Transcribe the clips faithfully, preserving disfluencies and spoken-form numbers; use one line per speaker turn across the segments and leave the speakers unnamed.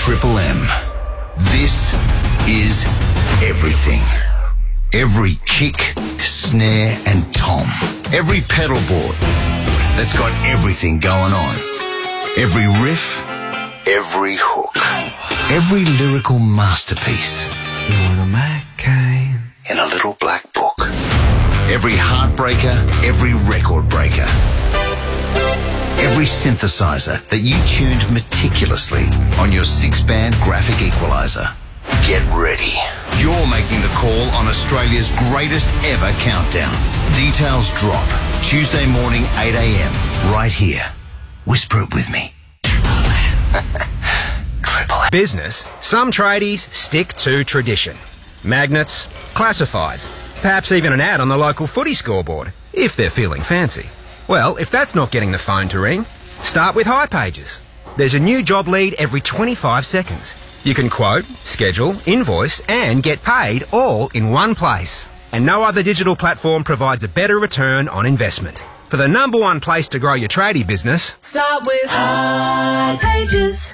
Triple M. This is everything. Every kick, snare and tom. Every pedal board that's got everything going on. Every riff, every hook. Every lyrical masterpiece.
You're a Mac-Cain.
In a little black book. Every heartbreaker, every record breaker. Every synthesizer that you tuned meticulously on your six-band graphic equalizer. Get ready. You're making the call on Australia's greatest ever countdown. Details drop Tuesday morning, eight a.m. right here. Whisper it with me. Triple M. Triple M.
Business, some tradies stick to tradition. Magnets, classifieds, perhaps even an ad on the local footy scoreboard, if they're feeling fancy. Well, if that's not getting the phone to ring, start with hipages. There's a new job lead every twenty-five seconds. You can quote, schedule, invoice and get paid all in one place. And no other digital platform provides a better return on investment. For the number one place to grow your tradie business,
start with hipages.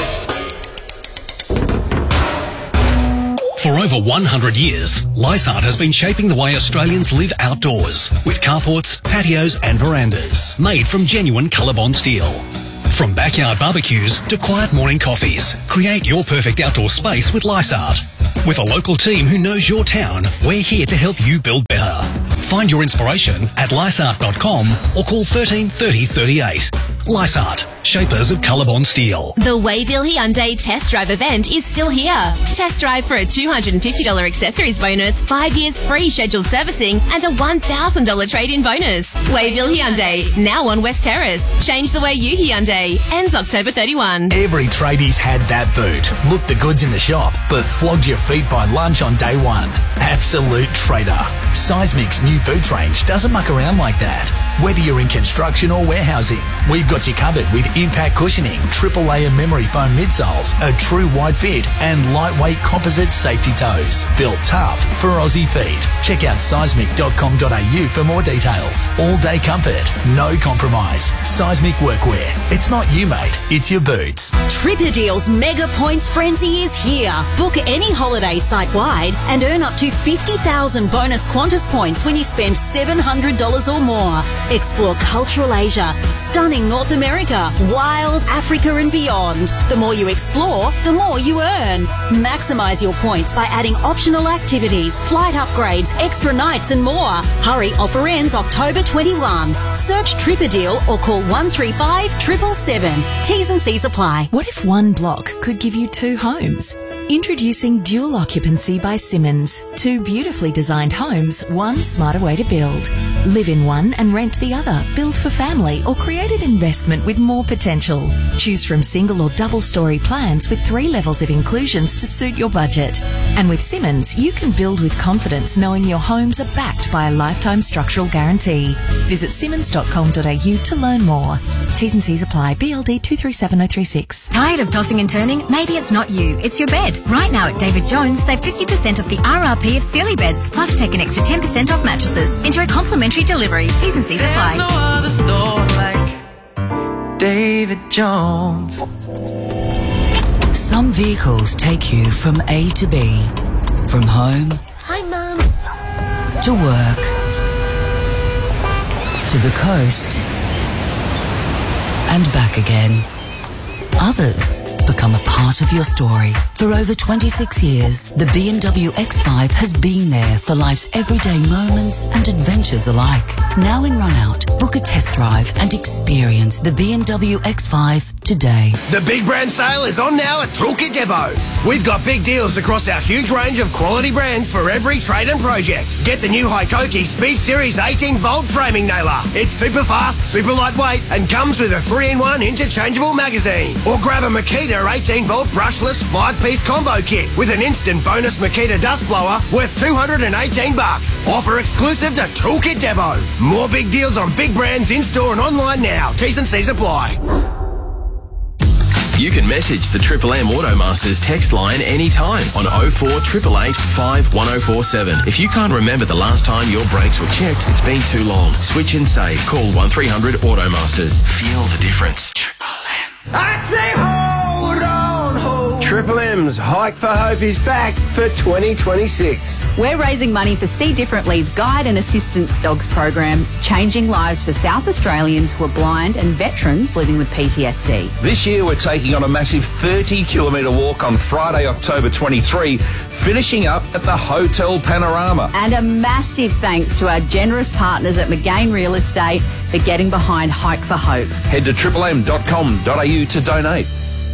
For over one hundred years, Lysart has been shaping the way Australians live outdoors with carports, patios and verandas made from genuine Colorbond steel. From backyard barbecues to quiet morning coffees, create your perfect outdoor space with Lysart. With a local team who knows your town, we're here to help you build better. Find your inspiration at lysart dot com or call thirteen thirty thirty-eight. Lysart, shapers of Colorbond steel.
The Wayville Hyundai Test Drive event is still here. Test drive for a two hundred fifty dollars accessories bonus, five years free scheduled servicing and a one thousand dollars trade-in bonus. Wayville Hyundai, now on West Terrace. Change the way you Hyundai. Ends October thirty-first.
Every tradie's had that boot. Looked the goods in the shop, but flogged your feet by lunch on day one. Absolute trader. Seismic's new boot range doesn't muck around like that. Whether you're in construction or warehousing, we've got you covered with impact cushioning, triple layer memory foam midsoles, a true wide fit and lightweight composite safety toes. Built tough for Aussie feet. Check out seismic dot com dot a u for more details. All day comfort, no compromise. Seismic workwear. It's not you, mate. It's your boots.
Tripper-Deal's Mega Points Frenzy is here. Book any holiday site-wide and earn up to fifty thousand bonus Qantas points when you spend seven hundred dollars or more. Explore cultural Asia, stunning North America, wild Africa and beyond. The more you explore, the more you earn. Maximise your points by adding optional activities, flight upgrades, extra nights and more. Hurry, offer ends October twenty-first. Search Tripper-Deal or call one three five, seven seven seven. T's and C's apply.
What if one block could give you two homes? Introducing Dual Occupancy by Simmons. Two beautifully designed homes, one smarter way to build. Live in one and rent the other. Build for family or create an investment with more potential. Choose from single or double story plans with three levels of inclusions to suit your budget. And with Simmons, you can build with confidence knowing your homes are backed by a lifetime structural guarantee. Visit simmons dot com dot a u to learn more. T's and C's apply. B L D two three seven zero three six.
Tired of tossing and turning? Maybe it's not you, it's your bed. Right now at David Jones, save fifty percent off the R R P of Sealy beds, plus take an extra ten percent off mattresses. Enjoy complimentary delivery. T's and C's apply.
There's no other store like David Jones.
Some vehicles take you from A to B, from home
Hi, Mum.
to work, to the coast, and back again. Others become a part of your story. For over twenty-six years, the B M W X five has been there for life's everyday moments and adventures alike. Now in run-out, book a test drive and experience the B M W X five today.
The big brand sale is on now at Toolkit Depot. We've got big deals across our huge range of quality brands for every trade and project. Get the new Hikoki Speed Series eighteen volt framing nailer. It's super fast, super lightweight and comes with a three in one interchangeable magazine. Or grab a Makita eighteen volt brushless five piece combo kit with an instant bonus Makita dust blower worth two hundred eighteen bucks. Offer exclusive to Toolkit Depot. More big deals on big brands in store and online now. T's and C's apply.
You can message the Triple M Automasters text line anytime on oh four eight eight eight, five one oh four seven. If you can't remember the last time your brakes were checked, it's been too long. Switch and save. Call one three hundred Automasters. Feel the difference. Triple M.
I say hold on, hold
because Hike for Hope is back for twenty twenty-six.
We're raising money for See Differently's Guide and Assistance Dogs program, changing lives for South Australians who are blind and veterans living with P T S D.
This year we're taking on a massive thirty kilometre walk on Friday, October twenty-third, finishing up at the Hotel Panorama.
And a massive thanks to our generous partners at McGain Real Estate for getting behind Hike for Hope.
Head to triple m dot com dot a u to donate.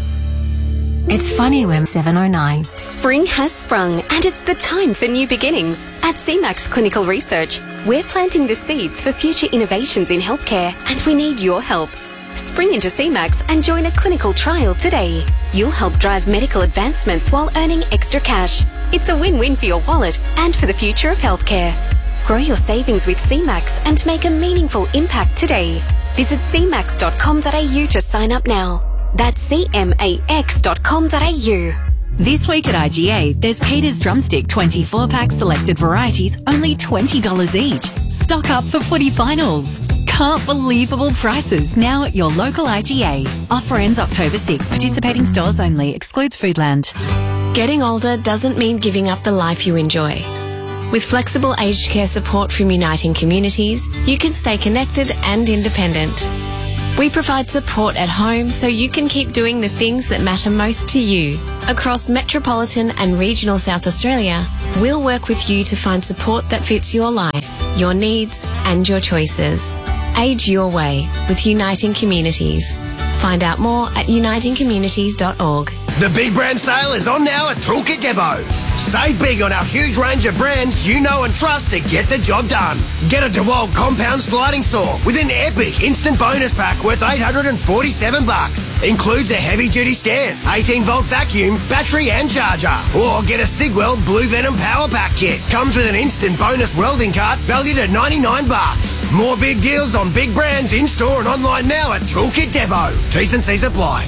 It's funny when seven oh nine.
Spring has sprung and it's the time for new beginnings. At C MAX Clinical Research, we're planting the seeds for future innovations in healthcare and we need your help. Spring into C MAX and join a clinical trial today. You'll help drive medical advancements while earning extra cash. It's a win-win for your wallet and for the future of healthcare. Grow your savings with C MAX and make a meaningful impact today. Visit c max dot com dot a u to sign up now. That's c max dot com dot a u.
This week at I G A, there's Peter's Drumstick twenty-four pack selected varieties, only twenty dollars each. Stock up for footy finals. Can't believable prices now at your local I G A. Offer ends October sixth. Participating stores only. Excludes Foodland.
Getting older doesn't mean giving up the life you enjoy. With flexible aged care support from Uniting Communities, you can stay connected and independent. We provide support at home so you can keep doing the things that matter most to you. Across metropolitan and regional South Australia, we'll work with you to find support that fits your life, your needs and your choices. Age your way with Uniting Communities. Find out more at uniting communities dot org.
The big brand sale is on now at Toolkit Depot. Save big on our huge range of brands you know and trust to get the job done. Get a DeWalt compound sliding saw with an epic instant bonus pack worth eight hundred forty-seven bucks. Includes a heavy-duty stand, eighteen volt vacuum, battery and charger. Or get a Sigweld Blue Venom Power Pack kit. Comes with an instant bonus welding cart valued at ninety-nine bucks. More big deals on big brands in-store and online now at Toolkit Depot. T's and C's apply.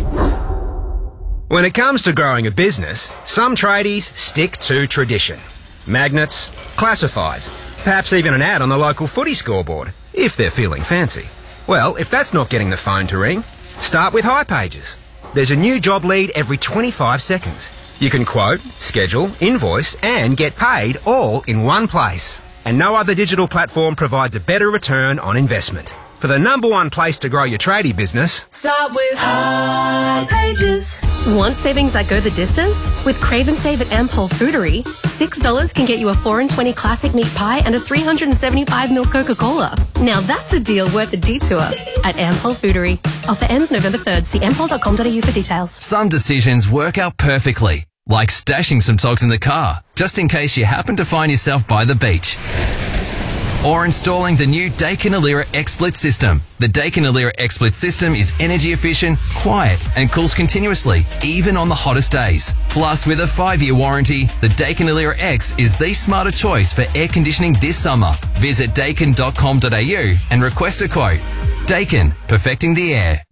When it comes to growing a business, some tradies stick to tradition. Magnets, classifieds, perhaps even an ad on the local footy scoreboard, if they're feeling fancy. Well, if that's not getting the phone to ring, start with hipages. There's a new job lead every twenty-five seconds. You can quote, schedule, invoice and get paid all in one place. And no other digital platform provides a better return on investment. For the number one place to grow your tradie business,
start with hipages.
Want savings that go the distance? With Crave and Save at Ampol Foodery, six dollars can get you a four and twenty classic meat pie and a three hundred seventy-five milliliter Coca-Cola. Now that's a deal worth a detour at Ampol Foodery. Offer ends November third. See ampol dot com dot a u for details.
Some decisions work out perfectly, like stashing some socks in the car, just in case you happen to find yourself by the beach. Or installing the new Daikin Alira XSplit system. The Daikin Alira XSplit system is energy efficient, quiet and cools continuously, even on the hottest days. Plus, with a five-year warranty, the Daikin Alira X is the smarter choice for air conditioning this summer. Visit daikin dot com dot a u and request a quote. Daikin, perfecting the air.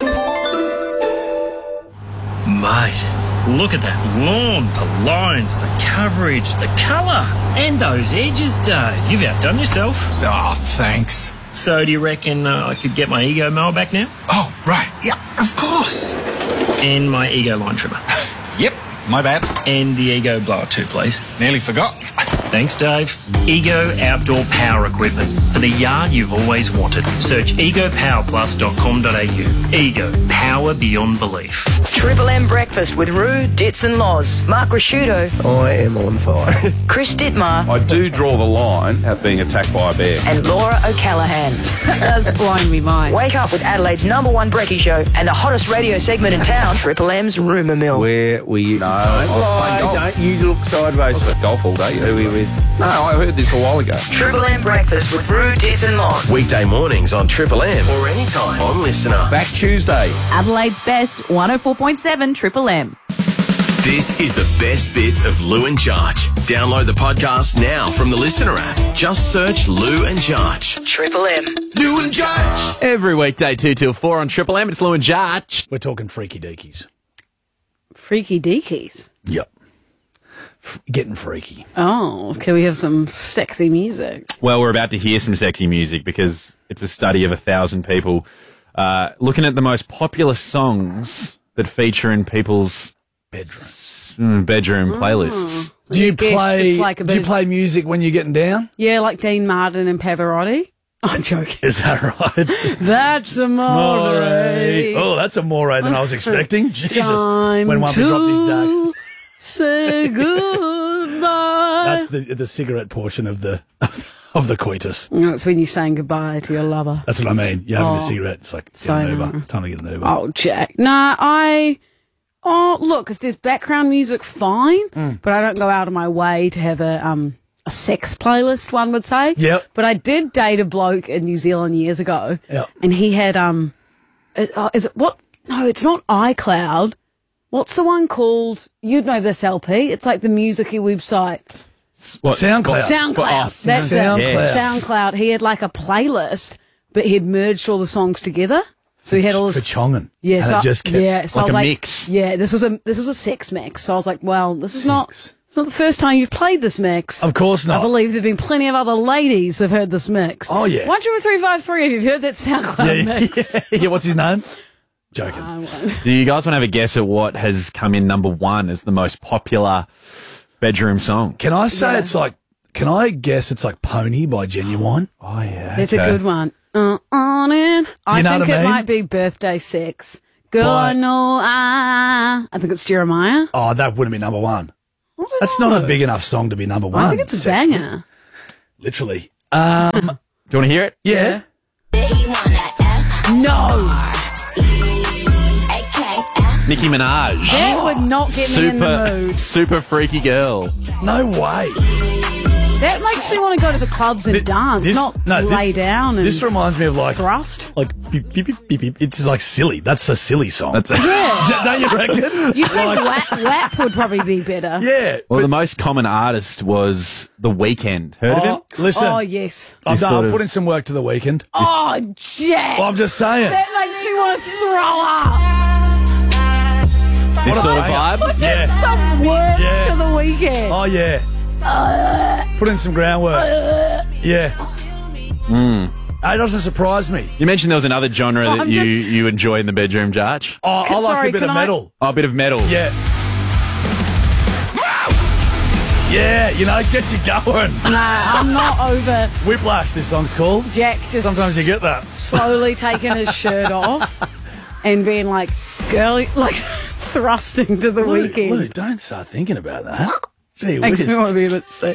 Mate, look at that lawn, the lines, the coverage, the colour, and those edges, Dave. You've outdone yourself.
Oh, thanks.
So do you reckon uh, I could get my Ego mower back now?
Oh, right. Yeah, of course.
And my Ego line trimmer.
Yep, my bad.
And the Ego blower too, please.
Nearly forgot.
Thanks, Dave. Ego Outdoor Power Equipment for the yard you've always wanted. Search ego power plus dot com dot a u. Ego, power beyond belief.
Triple M Breakfast with Roo, Ditz and Loz. Mark Rasciuto.
I am on fire.
Chris Dittmar.
I do draw the line at being attacked by a bear.
And Laura O'Callaghan.
That's blowing me mind.
Wake up with Adelaide's number one brekkie show and the hottest radio segment in town, Triple M's Rumour Mill.
Where were you?
No, I don't. You look sideways.
I golf all day.
Who are you with?
No, I heard this a while ago.
Triple M Breakfast with Roo, Ditz and Loz.
Weekday mornings on Triple M or anytime on Listener.
Back Tuesday.
Adelaide's best one oh four point seven Triple M.
This is the best bits of Lou and Jarch. Download the podcast now from the Listener app. Just search Lou and Jarch.
Triple M.
Lou and Jarch.
Every weekday two till four on Triple M. It's Lou and Jarch.
We're talking freaky deekies.
Freaky deekies?
Yep. F- getting freaky.
Oh, can we have some sexy music?
Well, we're about to hear some sexy music because it's a study of a thousand people uh, looking at the most popular songs that feature in people's bedroom, mm, bedroom playlists.
Do you
Yes,
play?
it's like a
do
bit
you
of-
play music when you're getting down?
Yeah, like Dean Martin and Pavarotti. I'm joking.
Is that right?
That's amore.
Oh, that's a more than I was expecting. Jesus,
Time
when one
to
dropped his ducks.
Say goodbye.
That's the the cigarette portion of the of the coitus.
No, it's when you're saying goodbye to your lover.
That's what I mean. You're having
Oh.
a cigarette. It's like, get
So
an Uber.
nice.
Time to get an Uber.
Oh, Jack. Nah, I. Oh, look, if there's background music, fine.
Mm.
But I don't go out of my way to have a um a sex playlist. One would say.
Yep.
But I did date a bloke in New Zealand years ago.
Yep.
And he had um, is, uh, is it what? No, it's not iCloud. What's the one called? You'd know this L P. It's like the musicy website.
What? SoundCloud.
SoundCloud. That's
SoundCloud.
it. SoundCloud. He had like a playlist, but he'd merged all the songs together. So he had all
For
this.
Chongan.
Yeah,
And
so
it just kept,
yeah, so I
like
was
a
like,
mix.
Yeah, this was a this was a sex mix. So I was like, well, this is not it's not the first time you've played this mix.
Of course not.
I believe there've been plenty of other ladies who've heard this mix.
Oh, yeah.
One two three five three. Have you heard that SoundCloud
Yeah,
mix?
yeah, yeah. What's his name? Joking.
Do you guys want to have a guess at what has come in number one as the most popular bedroom song?
Can I say
Yeah.
it's like? Can I guess it's like Pony by Genuine?
Oh yeah,
It's a good one. Uh, on in. I
You know
think
what I
it
mean?
might be Birthday Sex. Girl, I
Right.
know I. I think it's Jeremiah.
Oh, that wouldn't be number one. That's not a big enough song to be number one.
I think it's a
Sex
banger.
Literally. Um,
Do you want to hear it?
yeah.
No.
Nicki Minaj.
That would not get me in the
Super,
mood.
super freaky girl.
No way.
That makes me want to go to the clubs and dance,
This-
not
no,
lay
this-
down and
This reminds me of like
thrust.
like beep, beep, beep, beep, beep. It's just like silly. That's a silly song.
That's
Yeah.
Don't you reckon?
You think WAP, WAP would probably be better?
Yeah.
Well, the most common artist was The Weeknd. Heard of him?
Oh, listen.
Oh, yes.
I've
This
done.
sort
I've
of-
put in some work to the weekend.
Oh, Jack.
Well, I'm just saying.
That makes me want to throw up.
This
What
sort
a
of
banger.
vibe.
Put in
Yeah.
some work
Yeah.
to the weekend.
Oh yeah.
Uh,
Put in some groundwork.
uh,
Yeah.
Mm.
It doesn't surprise me.
You mentioned there was another genre
Oh,
that
I'm
you,
just-
you enjoy in the bedroom, Jarch.
Oh, I like
Sorry,
a bit
can
of
I-
metal.
Oh, a bit of metal.
Yeah. Yeah, you know, get you going.
Nah, I'm not over
Whiplash, this song's called.
Jack just
Sometimes you get that.
slowly taking his shirt off and being like, girly, like thrusting to the
Lou,
weekend.
Lou, don't start thinking about that. Gee
Makes
whiz.
me want to be a bit sick.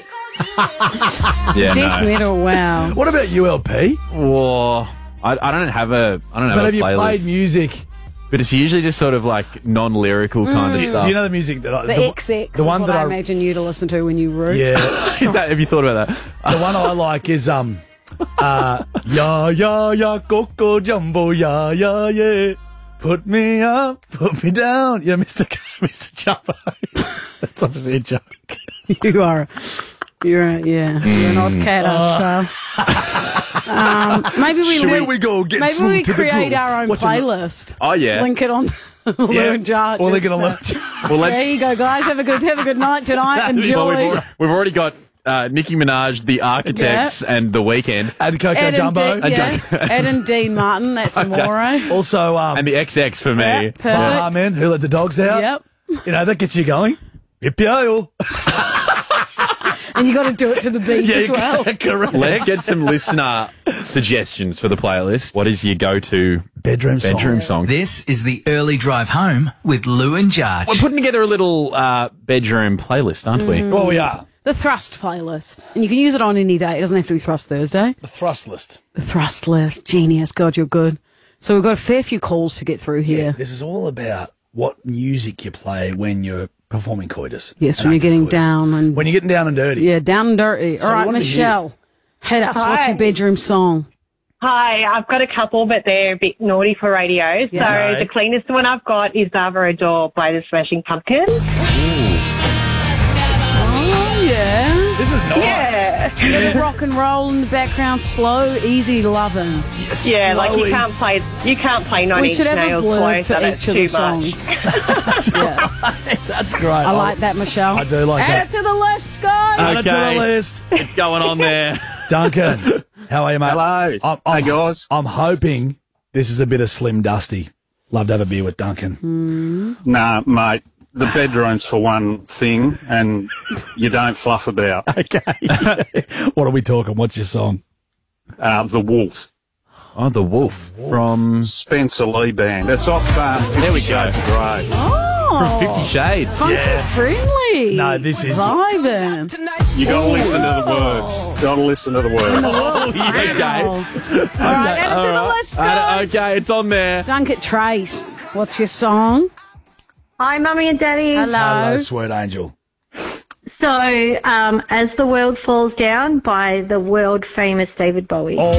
Yeah,
Death
no.
metal, wow.
What about U L P?
Whoa. I, I don't have a I don't have
But
a
have you
playlist.
played music?
But it's usually just sort of like non-lyrical kind of
Do,
stuff.
do you know the music that I...
The, X X
the one
is what
that
I,
I-
imagine you to listen to when you root.
Yeah.
Is that? Have you thought about that?
The one I like is um uh ya ya ya coco jumbo ya ya yeah. Put me up, put me down. Yeah, Mister K- Mister Jumbo. That's obviously a joke.
You are. You're a, yeah. You're an odd cat,
Uh,
so. um, maybe we
Here
link-
we go, get
Maybe
smooth
we
to the
create
groove.
our own
What's in the-
playlist.
Oh yeah.
Link it on Lou
Yeah.
and Jarch.
Or link it on
Insta.
Lou-
Well, let's.
There you go, guys. Have a good have a good night tonight. Enjoy.
Well, we've, al- we've already got uh, Nicki Minaj, The Architects, and The Weeknd,
And Coco
Ed and,
Jumbo.
Dean, yeah. Ed and Dean Martin. That's Amore.
Also, um,
and The X X for me.
Yeah,
Baha
perfect.
Men, Who Let the Dogs Out.
Yep.
You know, that gets you going. Yippee-yo.
And you got to do it to the beat
Yeah,
as well.
correct.
Let's get some listener suggestions for the playlist. What is your go-to
Bedroom song.
bedroom song?
This is the early drive home with Lou and Jarch.
We're putting together a little uh, bedroom playlist, aren't we?
Well, we are.
The Thrust playlist. And you can use it on any day. It doesn't have to be Thrust Thursday.
The Thrust List.
The Thrust list. Genius. God, you're good. So we've got a fair few calls to get through here.
This is all about what music you play when you're performing coitus.
Yes,
An
when you're
active
getting
coitus.
down and
When you're getting down and dirty.
yeah, down and dirty.
So
All
we
right,
wanted to
Michelle, hit us. What's
Hi.
your bedroom song?
Hi, I've got a couple, but they're a bit naughty for radio.
Yeah.
So
Okay.
the cleanest one I've got is Zava Adore by the Smashing Pumpkins.
Oh yeah.
This is nice.
Yeah.
Bit of rock and roll in the background, slow, easy loving.
Yeah, like you
Slowly.
can't play you can't play Nine
We
Inch
should have a
Nails
blurb
twice
for
on it
each of
too
the
much.
songs. yeah.
That's great.
I like that, Michelle.
I do like
Add
that.
it to the list, guys.
Add it to
Okay.
the list.
What's going on there?
Duncan, how are you, mate?
Hello.
I'm, I'm,
Hey, guys.
I'm hoping this is a bit of Slim Dusty. Love to have a beer with Duncan.
Nah, mate,
the bedroom's for one thing, and you don't fluff about.
Okay. What are we talking? What's your song?
Uh, the Wolf.
Oh, The Wolf, from
Spencer Lee Band. It's off um, Fifty
There we go.
Shades of Grey.
Oh,
from Fifty Shades.
funky friendly.
No, this is-
vibing.
You got to listen to the words. Got to listen to the words.
Oh, yeah, okay.
All right, add it to the list,
Add it-
guys.
Okay, it's on there.
Dunk it, Trace. What's your song?
Hi, Mummy and Daddy.
Hello.
Hello, sweet angel.
So, um, As the World Falls Down by the world famous David Bowie.
Oh,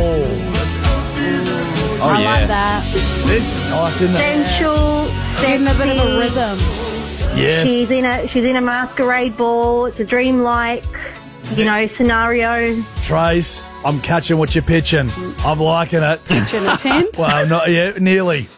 Oh,
I
yeah.
like that.
this is nice, isn't it?
Sensual,
Getting a bit of a
sexy.
rhythm.
Yes.
She's in a she's in a masquerade ball. It's a dreamlike, you know, scenario.
Trace, I'm catching what you're pitching. I'm liking it.
Kitchen a tent.
Well, not yet, nearly.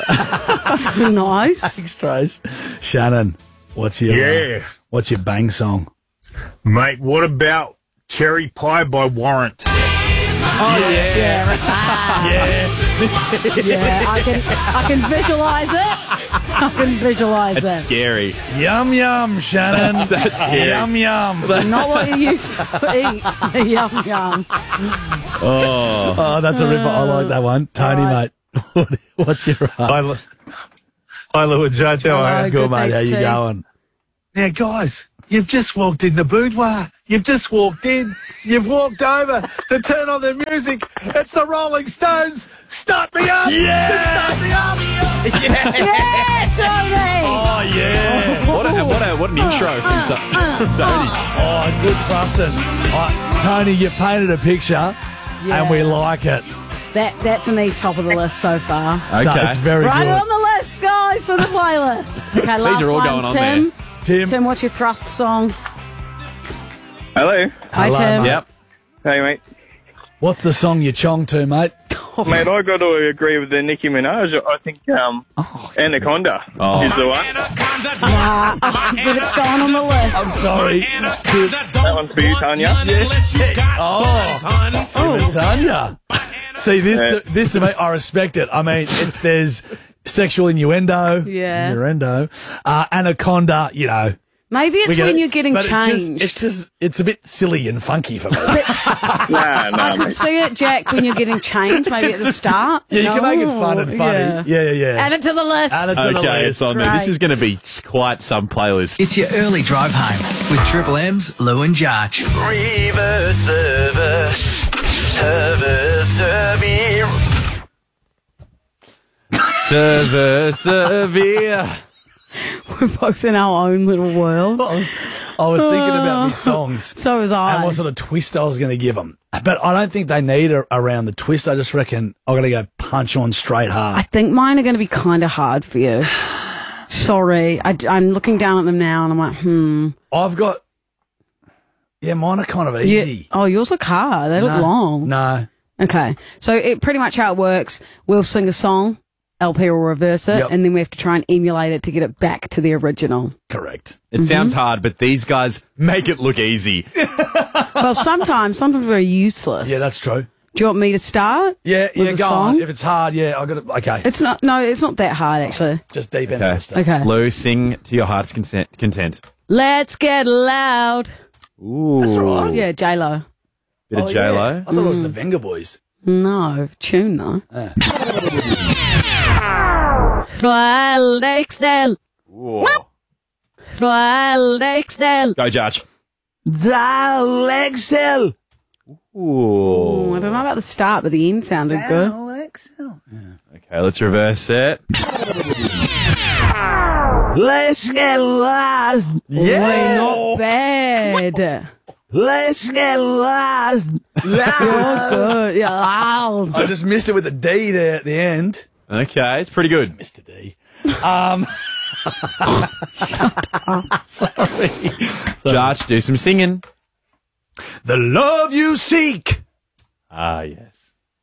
Nice.
Thanks, Trace. Shannon, what's your
Yeah.
uh, what's your bang song?
Mate, what about Cherry Pie by Warrant?
Oh yeah,
Yeah.
yeah.
Yeah, I can, I can visualise it. I can visualise
It's
it.
scary.
Yum yum, Shannon.
That's- that's scary.
Yum yum.
Not what you used to eat. Yum yum.
Oh.
Oh, that's a ripper. I like that one. Tony,
Right.
mate, what- what's your uh,
Hi, Lu- Hi, Lou and Judge. How are
Hello.
you?
good,
good,
mate? How
thanks,
you
T.
going?
Now, guys, you've just walked in the boudoir. You've just walked in. You've walked over to turn on the music. It's the Rolling Stones. Start me up.
Yeah!
Start me up.
Yeah!
Yeah, Tony.
Oh yeah!
What a, what a, what an intro from T- Tony.
Oh, good thrusting. Oh, Tony, you've painted a picture,
Yeah.
and we like it.
That that for me is top of the list so far.
Okay.
It's very
Right
good.
on the list, guys, for the playlist. Okay, last
are all
one,
going on
Tim.
Tim.
Tim, what's your thrust song?
Hello.
Hi,
Hello,
Tim.
mate.
Yep.
Hey, mate.
What's the song you chong to, mate?
Mate, I got to agree with the Nicki Minaj. I think um, Anaconda
Oh.
is the one.
Nah, but it's going on the list.
I'm sorry.
That one's for you, Tanya.
Oh, Tim and Tanya. See, this
Yeah.
to, this to me, I respect it. I mean, it's there's sexual innuendo,
Yeah.
innuendo, uh, Anaconda. You know,
Maybe
we
it's
get
when
it.
you're getting
But it just-
changed.
it's just it's a bit silly and funky for me.
Nah,
I
nah,
could
mate.
see it, Jack, when you're getting changed, maybe at the start.
Yeah, you can make it fun and
Oh,
funny.
yeah.
Yeah, yeah, yeah.
Add it to the list.
Add it to the
Okay,
list.
it's on there. This
Great.
is going to be quite some playlist.
It's your early drive home with Triple M's Lou and Jarch.
Reverse the verse. Server, servir.
Server, severe.
We're both in our own little world.
I was, I was thinking about these songs.
So was I.
And what sort of twist I was going to give them. But I don't think they need a, around the twist. I just reckon I'm going to go punch on straight hard.
I think mine are going to be kind of hard for you. Sorry. I, am looking down at them now and I'm like, hmm.
I've got... Yeah, mine are kind of
Yeah.
easy.
Oh, yours look hard. They look
No,
long.
No.
Okay. So it pretty much how it works. We'll sing a song, L P will reverse it,
Yep.
and then we have to try and emulate it to get it back to the original.
Correct.
It sounds hard, but these guys make it look easy.
Well, sometimes, sometimes we're useless.
Yeah, that's true.
Do you want me to start?
Yeah,
with
yeah,
the
go
song?
on. If it's hard, yeah, I got it. Okay.
It's not, no, it's not that hard, actually.
Just deep end
Okay.
sort of stuff.
Okay.
Lou, sing to your heart's consent, content.
Let's get loud.
Ooh.
That's right.
Yeah, J-Lo.
Bit of
Oh,
J-Lo.
yeah. I thought it was the Venga Boys.
No, tune though.
Yeah.
Royal Dextel.
Ooh.
Royal Dextel.
Go, Judge.
Dalexel.
Ooh.
I don't know about the start, but the end sounded good.
Dalexel.
Okay, let's reverse it.
Let's get lost.
Wait, not bad.
Let's get lost.
You're good. Yeah, loud.
I just missed it with the D there at the end.
Okay, it's pretty good.
Mister D. Um, sorry.
Judge, do some singing.
The love you seek.
Ah, yes.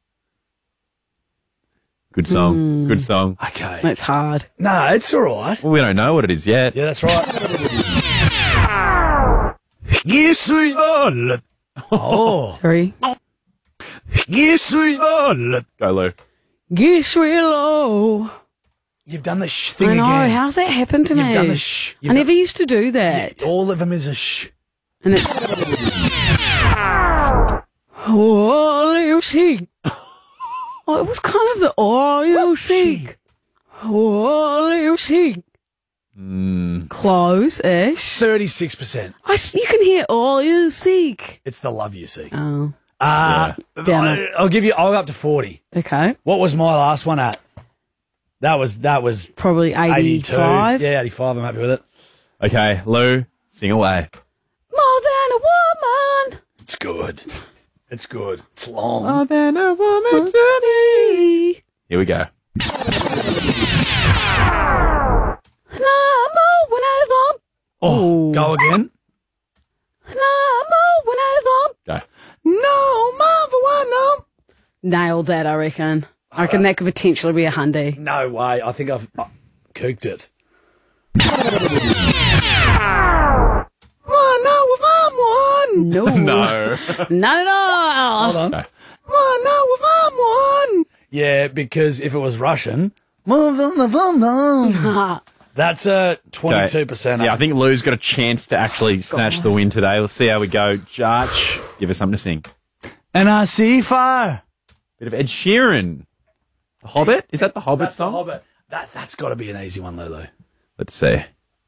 Good song. Good song.
Okay.
That's hard.
No, it's all right.
Well, we don't know what it is yet.
Yeah, that's right. Yes, we all. Oh.
Sorry.
Yes, we all.
Go, Lou.
Guess we'll.
You've done the sh thing
I know.
again.
How's that happened to
You've
me?
done the sh.
I
You've
never
done-
used to do that.
All of them is a sh.
And it's. Oh, you see. Oh, it was kind of the oh, you see. Oh, you see.
Mm.
Close-ish.
Thirty-six percent.
I s you can hear all you seek.
It's the love you seek.
Oh.
Uh,
Damn
I,
it.
I'll give you. I'll go up to forty.
Okay.
What was my last one at? That was that was
Probably
eighty-two.
eighty-five.
Yeah, eighty-five. I'm happy with it.
Okay, Lou, sing away.
More than a woman.
It's good. It's good. It's long.
More than a woman to me.
Here we go.
Oh, go again.
Go.
No, more for one, no. Nailed that, I reckon. I reckon that could potentially be a hundy.
No way. I think I've uh, cooked it.
Oh, no, if I'm one. No.
No.
Not at all.
Hold on.
Okay.
Oh, no, if I'm one. Yeah, because if it was Russian, that's a twenty-two percent.
Yeah, I think Lou's got a chance to actually snatch the win today. Let's see how we go. Jarch, give us something to sing.
And I see fire.
Bit of Ed Sheeran. The Hobbit? Is that the Hobbit
That's
song?
the Hobbit. That, that's got to be an easy one, Lulu.
Let's see.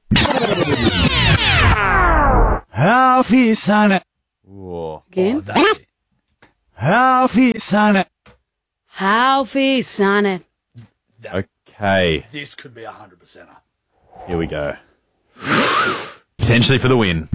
How feel son it?
Whoa.
Again?
That's it. How feel son it?
How fierce on it.
Okay,
This could be a hundred percent.
here we go. Potentially for the win.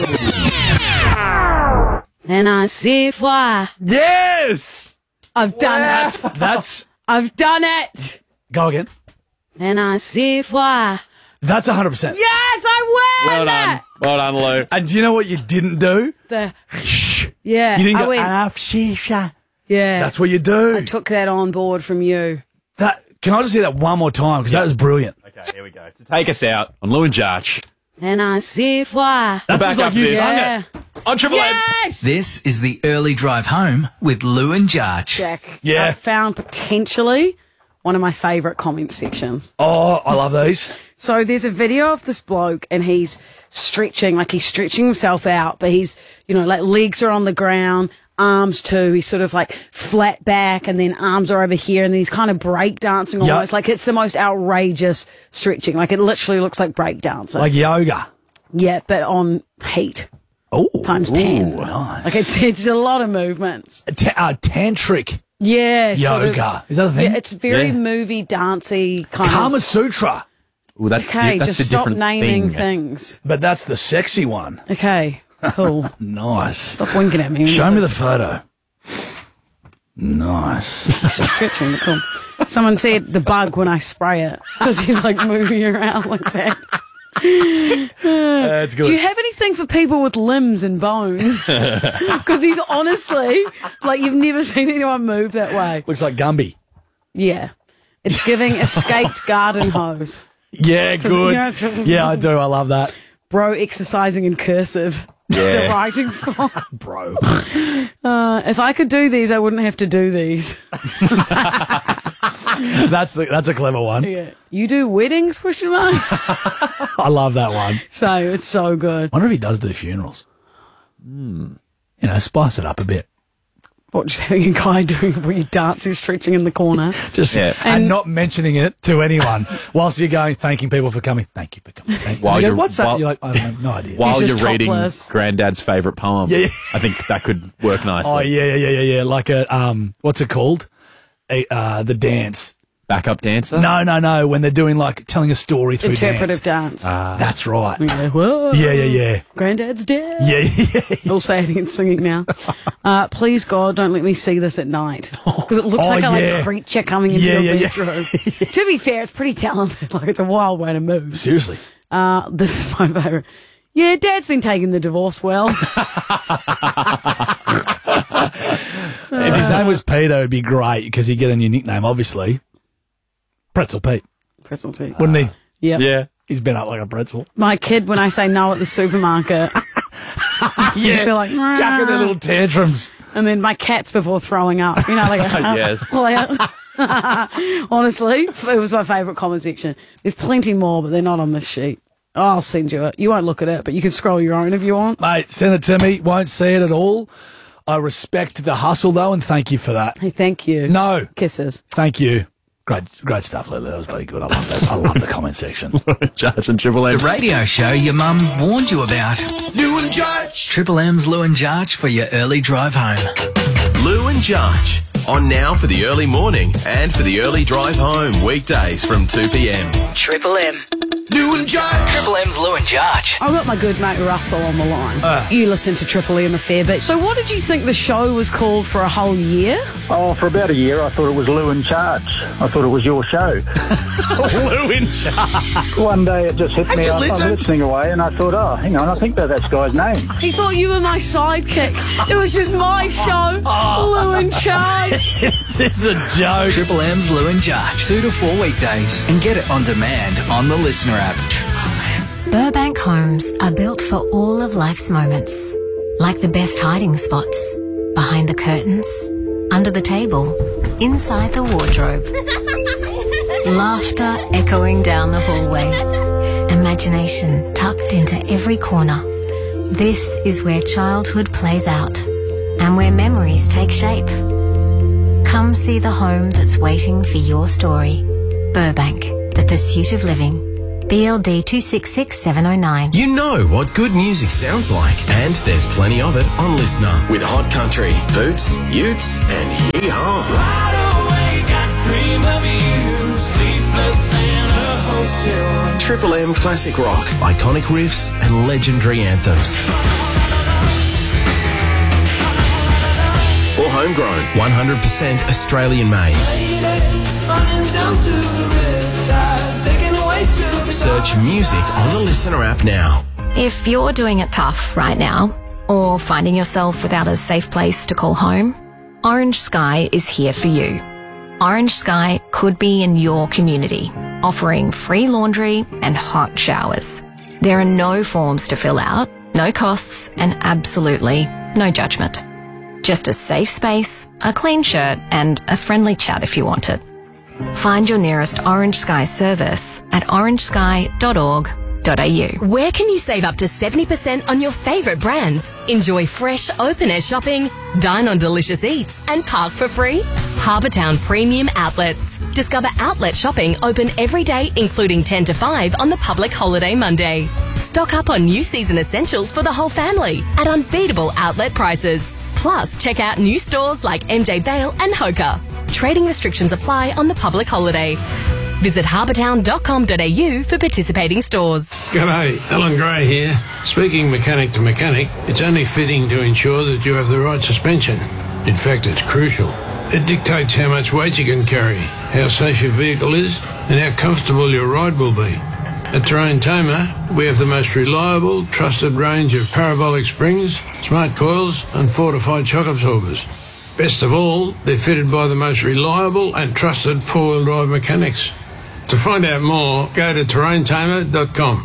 And I see why.
Yes!
I've done it.
That's
I've done it.
go again.
And I see why.
That's a hundred percent.
Yes, I win.
Well done. Well done, Lou.
And do you know what you didn't do?
The yeah.
You didn't
I
go
went,
ah, shisha.
yeah.
That's what you do.
I took that on board from you.
That can I just hear that one more time because that was brilliant.
Okay, here we go. To take us out on Lou and Jarch.
And I see why.
That's
back
just like
up
you
this.
sung
Yeah.
it.
On Triple M.
Yes.
This is the early drive home with Lou and Jarch.
Jack.
Yeah.
I found potentially one of my favourite comment sections.
Oh, I love these.
So there's a video of this bloke and he's stretching, like he's stretching himself out, but he's, you know, like legs are on the ground, arms too. He's sort of like flat back and then arms are over here and then he's kind of break dancing
Yep.
almost. Like it's the most outrageous stretching. Like it literally looks like break dancing.
Like yoga.
yeah, but on heat.
Oh,
Times ten.
nice.
Like it's, it's a lot of movements.
Ta- uh, tantric
Yeah. sort of-
yoga. Is that a thing?
yeah, it's very
Yeah.
movie dancey kind
Kama
of.
Sutra.
Ooh, that's
Okay,
that's
just
a
stop
different
naming
thing.
things.
But that's the sexy one.
Okay, cool.
Nice.
Stop winking at me.
Show me the photo. Nice.
It's just stretching. Cool. Someone said the bug when I spray it because he's like moving around like that.
That's good.
Do you have anything for people with limbs and bones? Because he's honestly like you've never seen anyone move that way.
Looks like Gumby.
Yeah, it's giving escaped garden hose.
Yeah,
you
good.
know-
Yeah, I do. I love that.
Bro exercising in cursive.
Yeah.
The writing font.
Bro.
Uh, if I could do these, I wouldn't have to do these.
That's the, that's a clever one.
Yeah. You do weddings? Question mark.
I love that one.
So it's so good.
Wonder if he does do funerals. You know, spice it up a bit.
What, just having a guy doing weird dancing, stretching in the corner.
Just
Yeah.
and,
And-
not mentioning it to anyone whilst you're going, thanking people for coming. Thank you for coming. Thank you.
While
You go,
you're-
What's that?
while-
You're like, I don't have no idea.
While
He's
you're
just
reading
topless.
Granddad's favourite poem,
Yeah, yeah.
I think that could work nicely.
Oh yeah, yeah, yeah, yeah, yeah. Like a um, what's it called? A, uh, the dance.
Backup dancer?
No, no, no. When they're doing like telling a story through
Interpretive
dance.
dance.
That's right.
Yeah, whoa.
Yeah, yeah, yeah.
Granddad's dead.
Yeah, yeah, yeah.
All saying and singing now. Uh, please, God, don't let me see this at night. Because it looks
Oh,
like a
yeah.
like, creature coming into
Yeah,
your
yeah, yeah.
bedroom. To be fair, it's pretty talented. Like, it's a wild way to move.
Seriously.
Uh, this is my favourite. Yeah, Dad's been taking the divorce well.
If his name was Peter, it'd be great because he'd get a new nickname, obviously. Pretzel Pete,
Pretzel Pete.
wouldn't he?
Yep.
Yeah.
He's been up like a pretzel.
My kid, when I say no at the supermarket,
Yeah,
feel like,
chucking their little tantrums.
and then my cats before throwing up. You know, like,
Yes.
like Honestly, it was my favourite comment section. There's plenty more, but they're not on this sheet. I'll send you it. You won't look at it, but you can scroll your own if you want.
Mate, send it to me. Won't see it at all. I respect the hustle, though, and thank you for that.
Hey, thank you.
No.
Kisses.
Thank you. Great, great stuff, Lily. That was very good. I love that. I love the comment section.
Judge and Triple M.
The radio show your mum warned you about.
Lou and Judge.
Triple M's Lou and Jarch for your early drive home.
Lou and Jarch. On now for the early morning and for the early drive home. Weekdays from two p.m.
Triple M.
Lou and Judge.
Triple M's Lou and Jarch.
I've got my good mate Russell on the line.
Uh.
You listen to Triple M a fair bit. So what did you think the show was called for a whole year?
Oh, for about a year, I thought it was Lou in Charge. I thought it was your show.
Lou in Charge.
One day it just hit
Had
me.
you
I, I'm
listened?
listening away, and I thought, oh, hang on, I think that that's guy's name.
He thought you were my sidekick. It was just my show, Lou in Charge.
This is a joke.
Triple M's Lou and Jarch. Two to four weekdays. And get it on demand on the Listener app.
Burbank homes are built for all of life's moments, like the best hiding spots, behind the curtains, under the table, inside the wardrobe. Laughter echoing down the hallway, imagination tucked into every corner. This is where childhood plays out and where memories take shape. Come see the home that's waiting for your story. Burbank, the pursuit of living. B L D two six six seven oh nine.
You know what good music sounds like, and there's plenty of it on Listener with Hot Country, Boots, Utes, and Yee-Haw. Triple M classic rock, iconic riffs, and legendary anthems. Or homegrown, one hundred percent Australian made. Search music on the Listener app now.
If you're doing it tough right now, or finding yourself without a safe place to call home, Orange Sky is here for you. Orange Sky could be in your community, offering free laundry and hot showers. There are no forms to fill out, no costs, and absolutely no judgment. Just a safe space, a clean shirt, and a friendly chat if you want it. Find your nearest Orange Sky service at orange sky dot org dot a u.
Where can you save up to seventy percent on your favourite brands? Enjoy fresh open-air shopping, dine on delicious eats, and park for free? Harbourtown Premium Outlets. Discover outlet shopping open every day, including ten to five on the public holiday Monday. Stock up on new season essentials for the whole family at unbeatable outlet prices. Plus, check out new stores like M J Bale and Hoka. Trading restrictions apply on the public holiday. Visit harbourtown dot com dot a u for participating stores.
G'day, Alan Gray here. Speaking mechanic to mechanic, it's only fitting to ensure that you have the right suspension. In fact, it's crucial. It dictates how much weight you can carry, how safe your vehicle is, and how comfortable your ride will be. At Terrain Tamer, we have the most reliable, trusted range of parabolic springs, smart coils, and fortified shock absorbers. Best of all, they're fitted by the most reliable and trusted four-wheel drive mechanics. To find out more, go to terrain tamer dot com.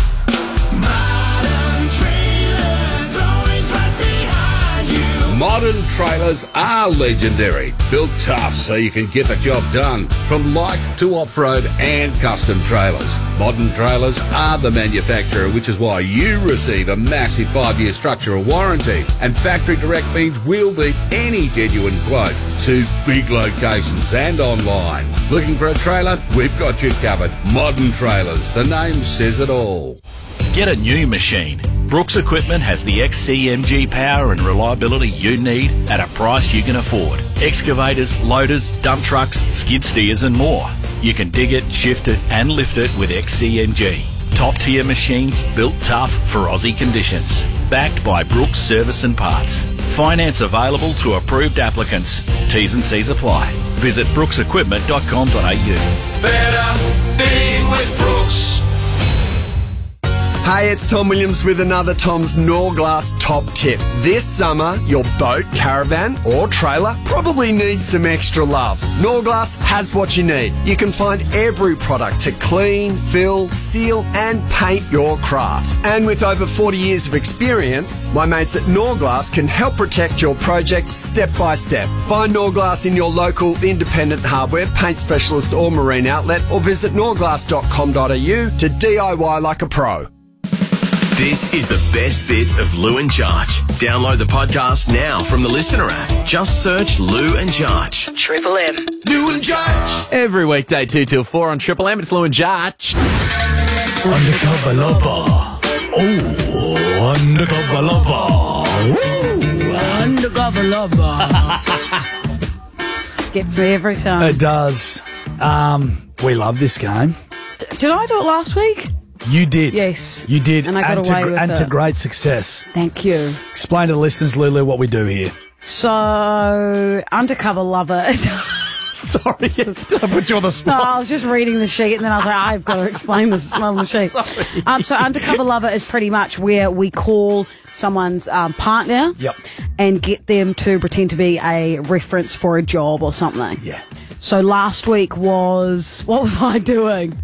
Modern trailers are legendary, built tough so you can get the job done, from light to off-road and custom trailers. Modern trailers are the manufacturer, which is why you receive a massive five-year structural warranty, and factory direct means we'll beat any genuine quote to big locations and online. Looking for a trailer? We've got you covered. Modern Trailers, the name says it all.
Get a new machine. Brooks Equipment has the X C M G power and reliability you need at a price you can afford. Excavators, loaders, dump trucks, skid steers and more. You can dig it, shift it and lift it with X C M G. Top tier machines built tough for Aussie conditions. Backed by Brooks Service and Parts. Finance available to approved applicants. T's and C's apply. Visit brooks equipment dot com dot a u.
Better being with Brooks.
Hey, it's Tom Williams with another Tom's Norglass top tip. This summer, your boat, caravan or trailer probably needs some extra love. Norglass has what you need. You can find every product to clean, fill, seal and paint your craft. And with over forty years of experience, my mates at Norglass can help protect your project step by step. Find Norglass in your local independent hardware, paint specialist or marine outlet, or visit norglass dot com dot a u to D I Y like a pro.
This is the best bits of Lou and Jarch. Download the podcast now from the Listener app. Just search Lou and Jarch.
Triple M.
Lou and Jarch.
Every weekday, two till four on Triple M. It's Lou and Jarch.
Undercover lover. Oh, undercover lover. Woo.
Undercover lover. Gets me every time.
It does. Um, we love this game.
D- did I do it last week?
You did.
Yes.
You did.
And I got
and
away
to,
with
And
it.
to great success.
Thank you.
Explain to the listeners, Lulu, what we do here.
So, undercover lover.
Sorry, did I put you on the
No,
spot?
I was just reading the sheet and then I was like, I've got to explain this. It's not on the sheet.
Sorry.
Um, so, undercover lover is pretty much where we call someone's um, partner
Yep.
and get them to pretend to be a reference for a job or something.
Yeah.
So, last week was, what was I doing?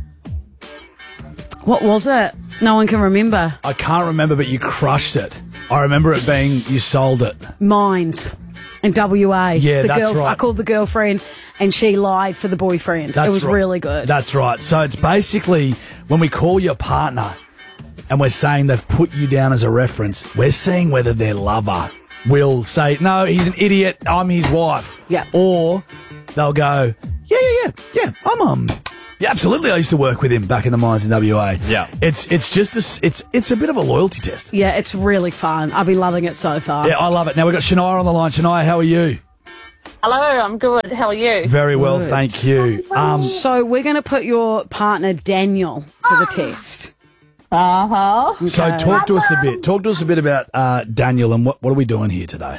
What was it? No one can remember.
I can't remember, but you crushed it. I remember it being, you sold it.
Mines in W A.
Yeah,
the
that's
girl,
right.
I called the girlfriend and she lied for the boyfriend.
That's
it was
right.
really good.
That's right. So it's basically when we call your partner and we're saying they've put you down as a reference, we're seeing whether their lover will say, no, he's an idiot, I'm his wife.
Yeah.
Or they'll go, yeah, yeah, yeah, yeah, I'm, um, yeah, absolutely, I used to work with him back in the mines in W A.
Yeah.
It's it's just a, s- it's it's a bit of a loyalty test.
Yeah, it's really fun. I've been loving it so far.
Yeah, I love it. Now we've got Shania on the line. Shania, how are you?
Hello, I'm good. How are you?
Very well,
Good.
thank you. Um,
So we're going to put your partner Daniel to the test.
Uh huh.
So talk to us a bit. Talk to us a bit about uh, Daniel and what, what are we doing here today?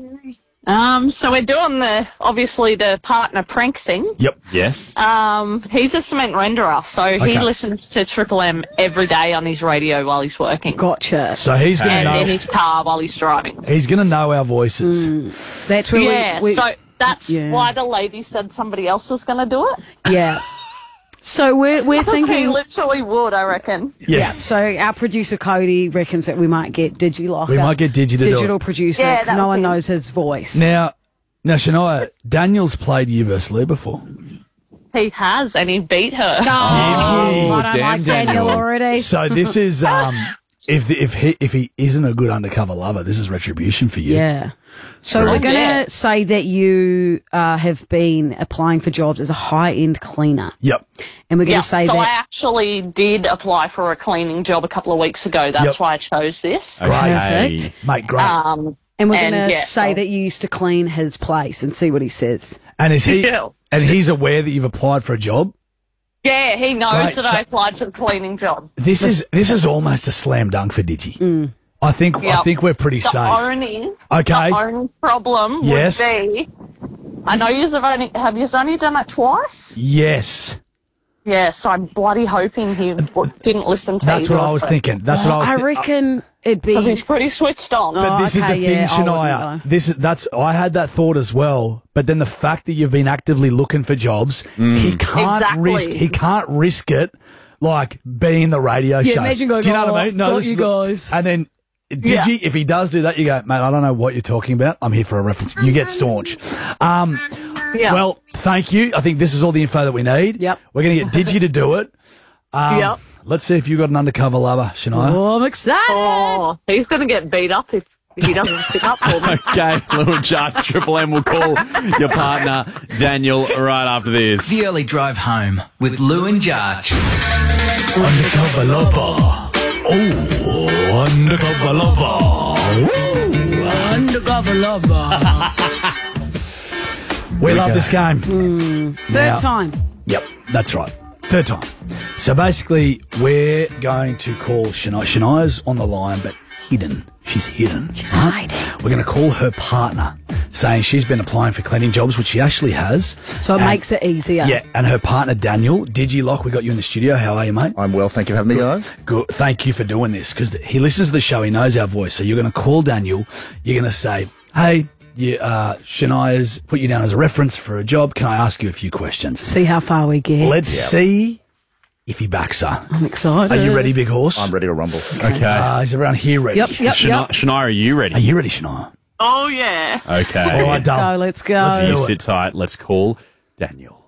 Um, so we're doing the obviously the partner prank thing.
Yep.
Yes.
Um, he's a cement renderer, so
Okay.
he listens to Triple M every day on his radio while he's working.
Gotcha.
So he's going to
and in
know.
his car while he's driving.
He's going to know our voices.
Mm. That's where
Yeah,
we, we
so that's
yeah.
why the lady said somebody else was going to do it.
yeah. So we're we're
Because he
thinking.
literally would, I reckon.
Yeah.
So our producer Cody reckons that we might get DigiLocker.
We might get Digi to do
digital
it.
producer
Yeah,
because
that
no
would
one
be-
knows his voice.
Now, now, Shania, Daniel's played you versus Lee before.
He has, and he beat her.
Oh,
he?
I don't
damn
like Daniel,
Daniel.
already.
So this is um, if the, if he if he isn't a good undercover lover, this is retribution for you.
Yeah. So
Right.
we're going to
Yeah.
say that you uh, have been applying for jobs as a high-end cleaner.
Yep.
And we're going
Yeah,
to say
so I
that...
actually did apply for a cleaning job a couple of weeks ago. That's
Yep.
why I chose this.
Perfect.
Mate, great.
Um,
And we're
And,
going to
yeah,
say
so-
that you used to clean his place and see what he says.
and is he?
Yeah.
And he's aware that you've applied for a job.
yeah, he knows
Great,
that
so-
I applied for the cleaning job.
This is this is almost a slam dunk for Digi.
Mm.
I think I
Yep.
think we're pretty
The
safe.
only,
Okay.
the only problem
Yes.
would be, I know you've only, have you only done it twice?
Yes,
Yeah, so I'm bloody hoping he w- didn't listen to
that's
either
what I
of
was
them.
thinking. That's what I was.
I
thi-
reckon it'd be...
Because he's pretty switched on.
But
Oh,
this is
okay,
the thing,
yeah, I wouldn't
Shania.
know.
This is that's I had that thought as well. But then the fact that you've been actively looking for jobs, he can't
Exactly.
risk. He can't risk it. Like being the radio
Yeah,
show.
imagine going,
do you know what I
"Oh,
mean?
got
this
you
is the-
guys."
And then, did
Yeah.
you? If he does do that, you go, mate. I don't know what you're talking about. I'm here for a reference. You get staunch. Um,
Yeah.
Well, thank you. I think this is all the info that we need.
Yep.
We're going to get Digi to do it. Um,
Yep.
Let's see if you've got an undercover lover, Shania.
Oh, I'm excited.
Oh, he's going to get beat up if, if he doesn't stick up for me.
Okay, little Jarch, Triple M will call your partner, Daniel, right after this.
The early drive home with Lou and Jarch.
Undercover lover. Oh, undercover lover. Woo.
Undercover lover.
We we love go. this game.
Mm. Third
Now-
time.
Yep, that's right. Third time. So basically, we're going to call Shania. Shania's on the line, but hidden. She's hidden. She's
hiding.
We're going to call her partner. saying she's been applying for cleaning jobs, which she actually has.
So it
And-
makes it easier.
Yeah, and her partner Daniel, Digilock, we got you in the studio. How are you, mate?
I'm well, thank you for having me, guys.
Good. Thank you for doing this, because he listens to the show, he knows our voice. So you're going to call Daniel, you're going to say, hey, you, uh, Shania's put you down as a reference for a job. Can I ask you a few questions?
See how far we get.
Let's see if he backs her.
I'm excited.
Are you ready, big horse?
I'm ready to rumble.
Okay.
Uh, he's around here ready.
Yep, yep,
Shania,
yep.
Shania, are you ready?
Are you ready, Shania?
Oh, yeah.
Okay.
All right,
Let's
done.
go, let's go.
Let's
You
do it.
sit tight. Let's call Daniel.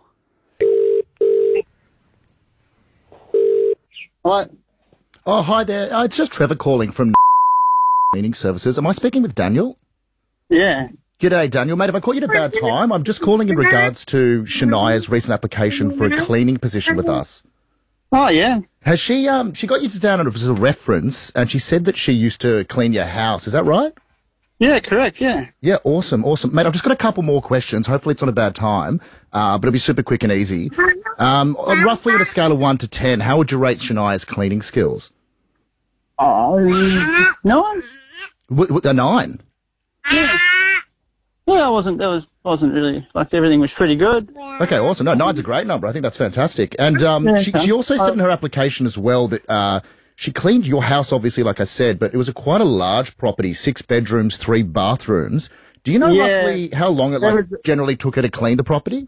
What? Oh, hi there. Uh, it's just Trevor calling from Cleaning Services. Am I speaking with Daniel?
Yeah.
G'day, Daniel. Mate, have I caught you at a bad time? I'm just calling in regards to Shania's recent application for a cleaning position with us.
Oh, yeah.
Has she, um, she got you down as a reference, and she said that she used to clean your house. Is that right?
Yeah, correct, yeah.
Yeah, awesome, awesome. Mate, I've just got a couple more questions. Hopefully it's not a bad time, uh, but it'll be super quick and easy. Um, on roughly on a scale of one to ten, how would you rate Shania's cleaning skills?
Oh, no one?
W- w- a nine.
Yeah. Yeah, I wasn't, that was, wasn't really, like, everything was pretty good.
Okay, awesome. No, nine's a great number. I think that's fantastic. And um,
Yeah,
she,
okay.
she also said in her application as well that uh, she cleaned your house, obviously, like I said, but it was a quite a large property, six bedrooms, three bathrooms. Do you know
Yeah.
roughly how long it like,
There was-
generally took her to clean the property?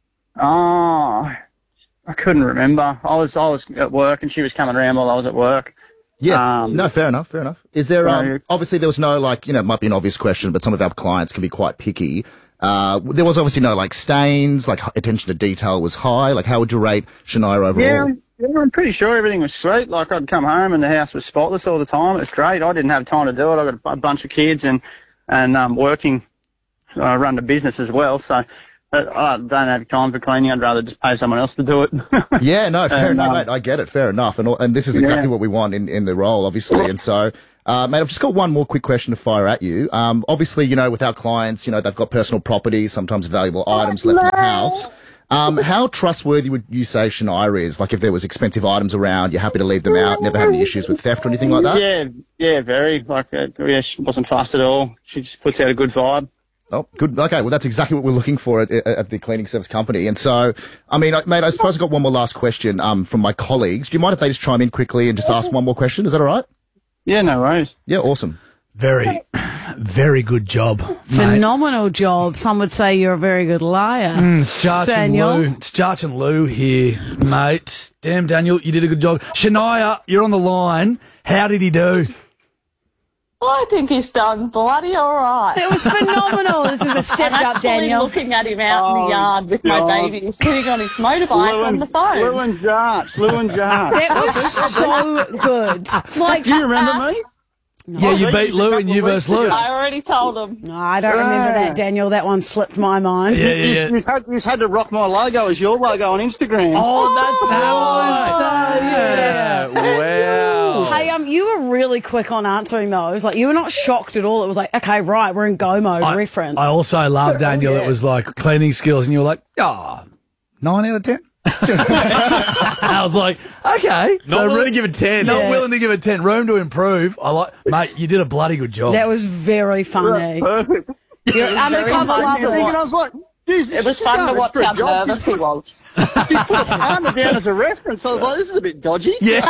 Oh, I couldn't remember. I was, I was at work and she was coming around while I was at work.
Yeah,
Um,
no, fair enough, fair enough. Is there, um,
No.
obviously there was no, like, you know, it might be an obvious question, but some of our clients can be quite picky. Uh, there was obviously no, like, stains, like, attention to detail was high. Like, how would you rate Shania overall?
Yeah, yeah, I'm pretty sure everything was sweet. Like, I'd come home and the house was spotless all the time. It was great. I didn't have time to do it. I got a bunch of kids and, and, um, working. I run the business as well, so uh, I don't have time for cleaning. I'd rather just pay someone else to do it.
Yeah, no, fair
And,
enough,
um,
mate. I get it. Fair enough. And, and this is exactly
Yeah.
what we want in, in the role, obviously. And so, uh, mate, I've just got one more quick question to fire at you. Um, obviously, you know, with our clients, you know, they've got personal property, sometimes valuable items left in the house. Um, how trustworthy would you say Shania is? Like, if there was expensive items around, you're happy to leave them out, never have any issues with theft or anything like that?
Yeah, yeah, very. Like, uh, yeah, she wasn't fussed at all. She just puts out a good vibe.
Oh, good. Okay, well, that's exactly what we're looking for at, at, at the cleaning service company. And so, I mean, I- mate, I suppose I've got one more last question um, from my colleagues. Do you mind if they just chime in quickly and just ask one more question? Is that all right?
Yeah, no worries.
Yeah, awesome.
Very, very good job, mate.
Phenomenal job. Some would say you're a very good liar.
Mm, it's Jarch
Daniel.
and Lou. It's Jarch and Lou here, mate. Damn, Daniel, you did a good job. Shania, you're on the line. How did he do?
I think he's done bloody all right.
It was phenomenal. This is a step
I'm
up,
actually
Daniel.
looking at him out in the yard with my
God.
baby sitting on his motorbike
Lou
on
and-
the phone.
Lou and Jarch, Lou and Jarch.
That was so good. Like,
Do you remember me?
Yeah, you beat Lou and you versus Lou.
I already told him.
No, I don't remember that, Daniel. That one slipped my mind.
Yeah, yeah,
You,
yeah.
you, had, you had to rock my logo as your logo on Instagram.
Oh, that's how
Yeah. Wow.
Hey, um, you were really quick on answering those. Like, you were not shocked at all. It was like, okay, right, we're in go mode.
I,
reference.
I also love Daniel.
Yeah.
It was like cleaning skills, and you were like, ah, oh, nine out of ten. I was like, okay,
Not willing to give it ten.
Not
Yeah.
willing to give it ten. Room to improve. I like, mate. You did a bloody good job.
That was very funny.
Perfect.
You're undercover
I
lovely.
was like, geez,
It was
she's
fun
done
to
it
watch
for a
how
job.
nervous he was.
She put a partner down as a reference. I was like, this is a bit dodgy.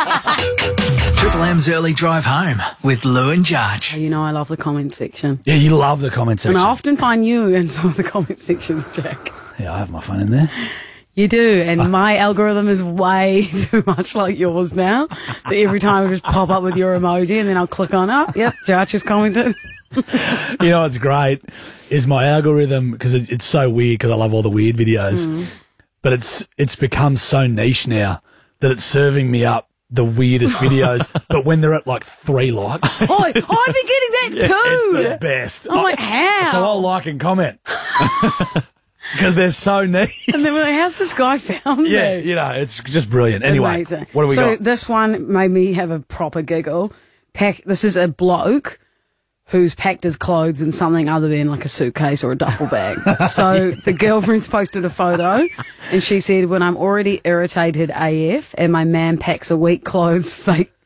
Triple M's Early Drive Home with Lou and Jarch.
You know I love the comment section.
Yeah, you love the comment
And
section.
I often find you in some of the comment sections, Jack.
Yeah, I have my phone in there.
You do, and my algorithm is way too much like yours now. That every time I just pop up with your emoji and then I'll click on it. Yep, Jarch is commented.
You know what's great is my algorithm, because it, it's so weird, because I love all the weird videos,
Mm.
but it's it's become so niche now that it's serving me up the weirdest videos, but when they're at like three likes.
Oh, I've been getting that
Yeah,
too.
it's the best.
I'm like, how?
So I'll like and comment. Because they're so niche.
And then we're like, how's this guy found
Yeah,
me?
you know, it's just brilliant. Anyway,
Amazing.
what do we
so
got?
this one made me have a proper giggle. Pack. This is a bloke who's packed his clothes in something other than like a suitcase or a duffel bag. So the girlfriend's posted a photo and she said, when I'm already irritated A F and my man packs a week clothes fake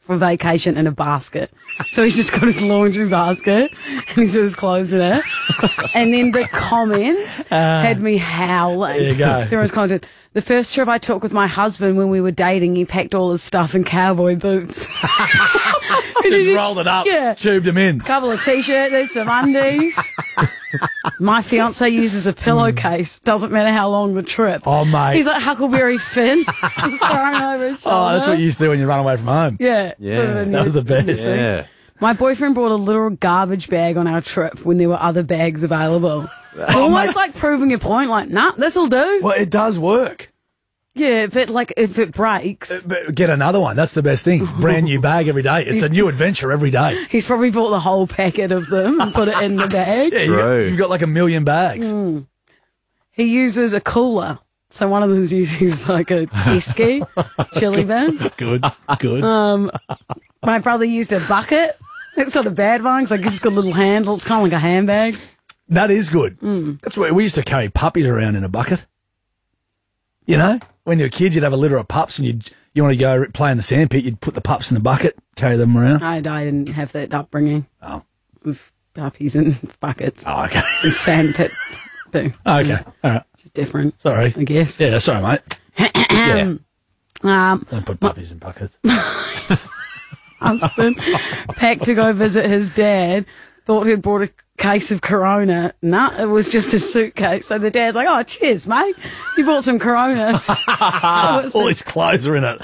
for vacation in a basket. So he's just got his laundry basket and he's got his clothes in it. And then the comments
Uh,
had me howling.
There you go.
So everyone's commented, the first trip I took with my husband when we were dating, he packed all his stuff in cowboy boots.
Just rolled it up,
Yeah.
tubed him in.
Couple of t-shirts, there's some undies. My fiance uses a pillowcase. Doesn't matter how long the trip.
Oh, mate.
He's like Huckleberry Finn. Thrown over his
Oh, that's
shoulder.
what you used to do when you run away from home.
Yeah.
Yeah, that was the best.
Yeah. My boyfriend brought a little garbage bag on our trip when there were other bags available. It's almost like proving your point, like, nah, this'll do.
Well, it does work.
Yeah, if it, like, if it breaks.
But get another one. That's the best thing. Brand new bag every day. It's a new adventure every day.
He's probably bought the whole packet of them and put it in the bag.
Yeah, you got, you've got like a million bags.
Mm. He uses a cooler. So one of them's using like a esky chili bin.
Good, good.
Um, my brother used a bucket. It's not a bad one because it's got a little handle. It's kind of like a handbag.
That is good.
Mm.
That's where we used to carry puppies around in a bucket. You know, when you were a kid, you'd have a litter of pups and you'd, you want to go play in the sandpit, you'd put the pups in the bucket, carry them around.
I, I didn't have that upbringing.
Oh.
With puppies and buckets.
Oh, okay.
And sandpit. Boo.
Oh, okay. All right.
It's different.
Sorry.
I guess.
Yeah, sorry, mate. yeah.
Um,
Don't put puppies in buckets.
husband packed to go visit his dad, thought he'd brought a case of Corona. Nah, it was just a suitcase. So the dad's like, oh, cheers, mate. You bought some Corona.
All his clothes are in it.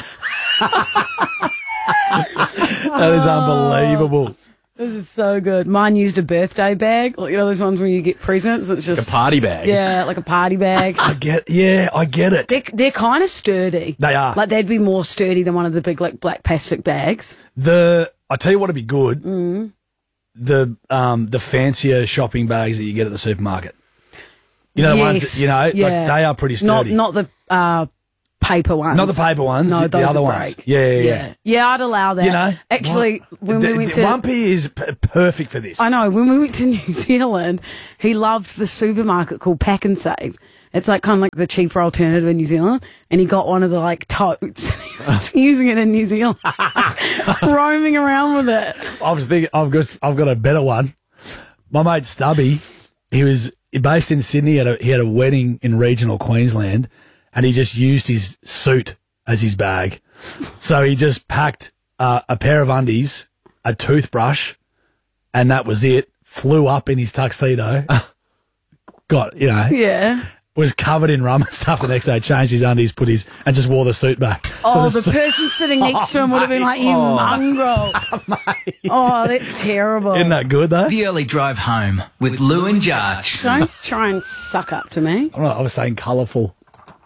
That is unbelievable.
This is so good. Mine used a birthday bag. Like, you know those ones where you get presents? It's just
a party bag.
Yeah, like a party bag.
I get, yeah, I get it.
They're, they're kind of sturdy.
They are.
Like, they'd be more sturdy than one of the big, like, black plastic bags.
The, I tell you what'd be good.
Mm.
The, um, the fancier shopping bags that you get at the supermarket. You know, the ones
Yes,
that, you know,
yeah.
like they are pretty sturdy.
Not, not the uh, paper ones.
Not the paper ones,
No,
the, the
those
other
are
ones.
break.
Yeah, yeah, yeah.
yeah. Yeah, I'd allow that.
You know,
Actually, when
the,
we went
the
to...
Wumpy is p- perfect for this.
I know. When we went to New Zealand, he loved the supermarket called Pack and Save. It's like kind of like the cheaper alternative in New Zealand. And he got one of the like totes. He was using it in New Zealand, roaming around with it.
I was thinking, I've got, I've got a better one. My mate Stubby, he was based in Sydney. He had a, he had a wedding in regional Queensland, and he just used his suit as his bag. So he just packed uh, a pair of undies, a toothbrush, and that was it. Flew up in his tuxedo. Got, you know.
Yeah.
Was covered in rum and stuff the next day, changed his undies, put his, and just wore the suit back.
Oh,
So
the
suit-
person sitting next to him would have been like, you
Oh.
mongrel. Oh, that's terrible.
Isn't that good, though?
The early drive home with Lou and Jarch.
Don't try and suck up to me.
I'm not, I was saying colourful.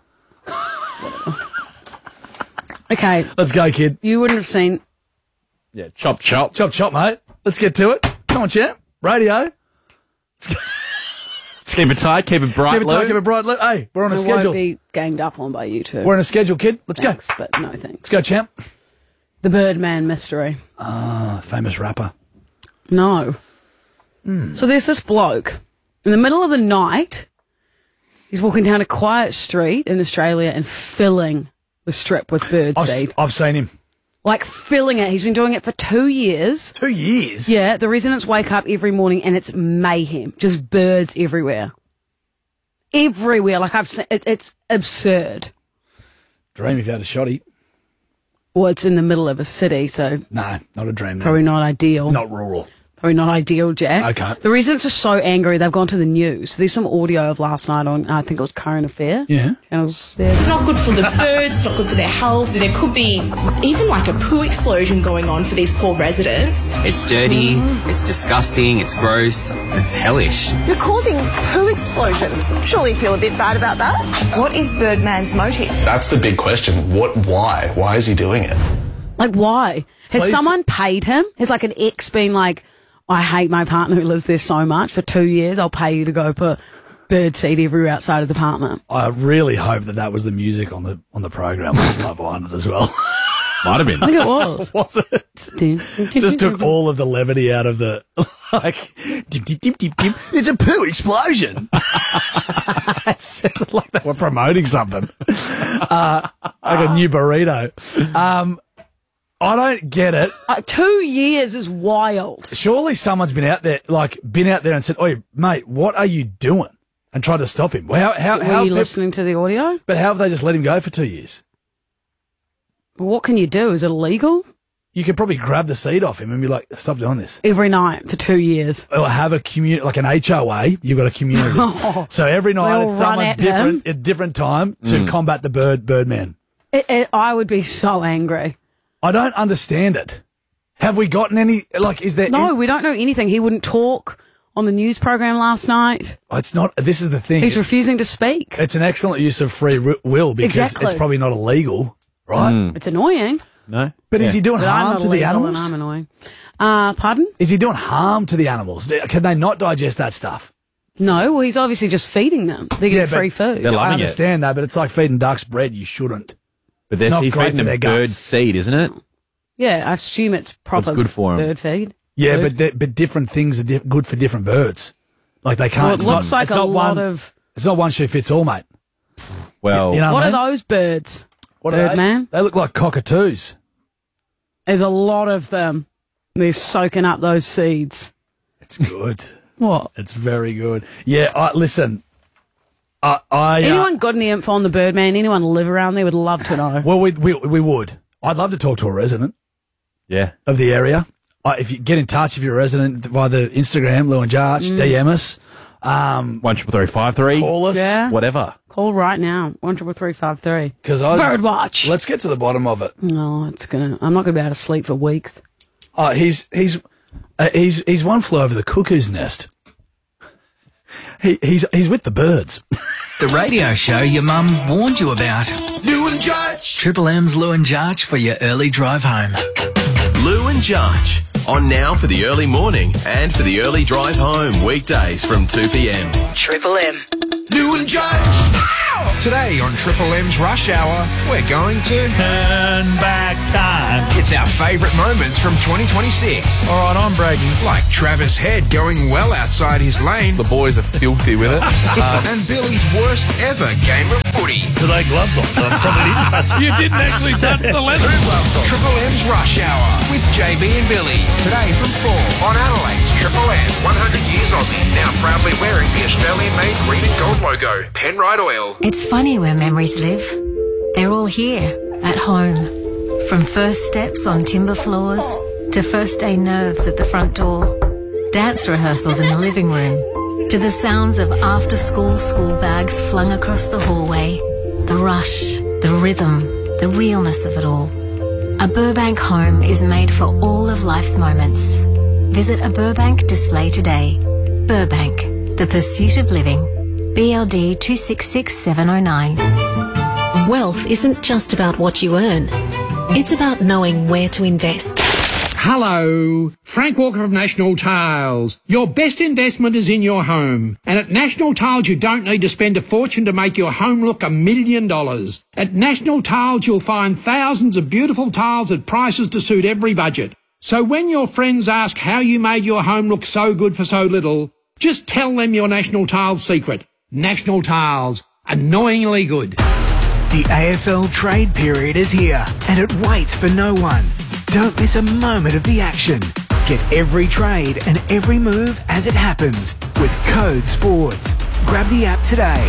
Okay.
Let's go, kid.
You wouldn't have seen...
Yeah, chop, chop. Chop, chop, mate. Let's get to it. Come on, champ. Radio.
Keep it tight, keep it bright,
Keep it tight,
Lou.
keep it bright. Lou. Hey, we're on a
It
schedule.
won't be ganged up on by you two.
We're on a schedule, kid. Let's
Thanks,
go.
but no thanks.
Let's go, champ.
The Birdman mystery.
Ah, famous rapper.
No. So there's this bloke in the middle of the night. He's walking down a quiet street in Australia and filling the strip with bird
I've, s-
seed.
I've seen him.
Like filling it. He's been doing it for two years.
Two years?
Yeah, the residents wake up every morning and it's mayhem. Just birds everywhere. Everywhere. Like I've seen, it, it's absurd.
Dream if you had a shotty.
Well, it's in the middle of a city, so
No, not a dream.
probably not ideal.
Not rural.
Probably not ideal, Jack.
Okay.
The residents are so angry, they've gone to the news. There's some audio of last night on, I think it was Current Affair.
Yeah.
Channels there.
It's not good for the birds, it's not good for their health. There could be even like a poo explosion going on for these poor residents.
It's dirty, it's disgusting, it's gross, it's hellish.
You're causing poo explosions. Surely you feel a bit bad about that? What is Birdman's motive?
That's the big question. What? Why? Why is he doing it?
Like, why? Has
Please.
someone paid him? Has like an ex been like, I hate my partner who lives there so much. For two years, I'll pay you to go put bird seed everywhere outside his apartment.
I really hope that that was the music on the on the program last night behind it as well.
Might have been.
I think it was.
Was it? Just took all of the levity out of the, like, dip, dip, dip, dip, dip. It's a poo explosion. It sounded like they were promoting something. Uh, like a new burrito. Um, I don't get it.
Uh, two years is wild.
Surely someone's been out there, like, been out there and said, "Oi, mate, what are you doing?" and tried to stop him. Well, how, how,
Were
how
you
have
listening to the audio?
But how have they just let him go for two years?
Well, what can you do? Is it illegal?
You could probably grab the seat off him and be like, "Stop doing this."
Every night for two years.
Or have a community, like an H O A. You've got a community,
Oh.
so every night
all
it's
run
someone's
at
different
him.
at different time to
Mm.
combat the bird Birdman.
It, it, I would be so angry.
I don't understand it. Have we gotten any? Like, is there?
No,
any-
we don't know anything. He wouldn't talk on the news program last night.
it's not. This is the thing.
He's refusing to speak.
It's an excellent use of free ri- will because
Exactly.
it's probably not illegal, right?
It's annoying.
No.
But is he doing
But I'm
harm
not
to the
illegal
animals?
and I'm annoying. Uh, pardon?
Is he doing harm to the animals? Can they not digest that stuff?
No, well, he's obviously just feeding them. They're getting
but-
free food.
They're
I
loving it.
understand that, but it's like feeding ducks bread. You shouldn't.
But
It's
there's,
not
he's
great
feeding
for
them
their
bird
guts.
seed, isn't it?
Yeah, I assume it's proper
good for 'em.
bird feed.
Yeah,
Food.
but they- but different things are di- good for different birds. Like they can't.
Well, it
it's
looks
not,
like
it's
a
not
lot
one,
of-
It's not one shoe fits all, mate.
Well,
You know
What
what I
are
mean?
those birds?
What are
Bird
they?
man?
They look like cockatoos.
There's a lot of them. They're soaking up those seeds.
It's good.
What?
It's very good. Yeah. I, listen. I. I uh,
Anyone got any info on the Birdman? Anyone live around there? Would love to know.
Well, we, we we would. I'd love to talk to a resident
yeah.
of the area. Uh, if you get in touch, if you're a resident via the Instagram, Lou and Jarch,
Mm.
D M us. Um,
One triple three five three.
Call us.
Yeah.
Whatever.
Call right now. One triple three five three.
Because I
Birdwatch.
Let's get to the bottom of it.
No, it's gonna. I'm not gonna be able to sleep for weeks.
Oh, he's he's uh, he's he's one flew over the cuckoo's nest. He he's he's with the birds.
The radio show your mum warned you about.
Lou and Judge.
Triple M's Lou and Jarch for your early drive home.
Lou and Jarch. On now for the early morning and for the early drive home. Weekdays from two p.m.
Triple M.
Lou and Judge.
Today on Triple M's Rush Hour, we're going to
Turn back time.
It's our favourite moments from twenty twenty-six.
All right, I'm bragging.
Like Travis Head going well outside his lane.
The boys are filthy with it.
And Billy's worst ever game of footy.
Do they gloves on? So I probably didn't touch. You didn't actually touch the leather.
Triple M's Rush Hour with J B and Billy. Today from four on Adelaide's Triple M. one hundred years Aussie. Now proudly wearing the Australian-made green and gold logo. Penrite Oil.
It's funny where memories live. They're all here, at home. From first steps on timber floors to first day nerves at the front door, dance rehearsals in the living room, to the sounds of after-school school bags flung across the hallway, the rush, the rhythm, the realness of it all. A Burbank home is made for all of life's moments. Visit a Burbank display today. Burbank, the pursuit of living. B L D two six six seven oh nine.
Wealth isn't just about what you earn. It's about knowing where to invest.
Hello, Frank Walker of National Tiles. Your best investment is in your home. And at National Tiles, you don't need to spend a fortune to make your home look a million dollars. At National Tiles, you'll find thousands of beautiful tiles at prices to suit every budget. So when your friends ask how you made your home look so good for so little, just tell them your National Tiles secret. National Tiles. Annoyingly good.
The A F L trade period is here, and it waits for no one. Don't miss a moment of the action. Get every trade and every move as it happens with Code Sports. Grab the app today.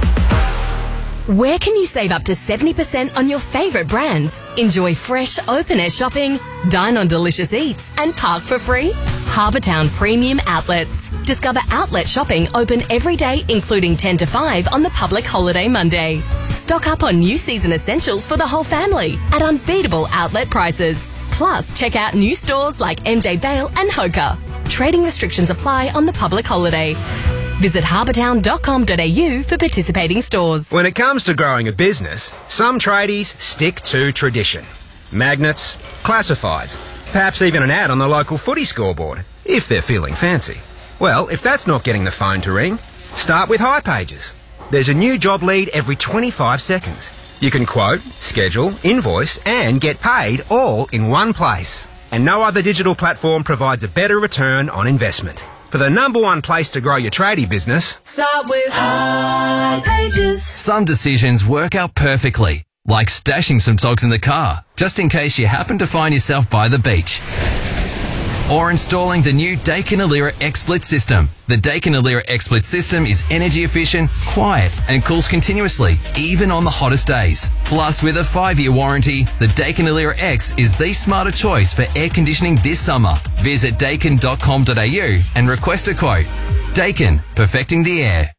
Where can you save up to seventy percent on your favourite brands? Enjoy fresh, open-air shopping, dine on delicious eats, and park for free? Harbour Town Premium Outlets. Discover outlet shopping open every day, including ten to five on the public holiday Monday. Stock up on new season essentials for the whole family at unbeatable outlet prices. Plus, check out new stores like M J Bale and Hoka. Trading restrictions apply on the public holiday. Visit harbour town dot com dot a u for participating stores.
When it comes to growing a business, some tradies stick to tradition. Magnets, classifieds, perhaps even an ad on the local footy scoreboard, if they're feeling fancy. Well, if that's not getting the phone to ring, start with hipages. There's a new job lead every twenty-five seconds. You can quote, schedule, invoice, and get paid all in one place. And no other digital platform provides a better return on investment. For the number one place to grow your tradie business,
Start with hipages.
Some decisions work out perfectly, Like stashing some socks in the car, just in case you happen to find yourself by the beach. Or installing the new Daikin Alira XSplit system. The Daikin Alira XSplit system is energy efficient, quiet, and cools continuously, even on the hottest days. Plus, with a five-year warranty, the Daikin Alira X is the smarter choice for air conditioning this summer. Visit daikin dot com dot a u and request a quote. Daikin, perfecting the air.